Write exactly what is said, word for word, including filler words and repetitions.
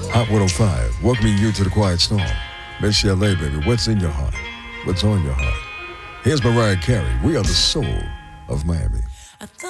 Hot one oh five, welcoming you to the Quiet Storm. Miss L A, baby, what's in your heart? What's on your heart? Here's Mariah Carey. We are the soul of Miami.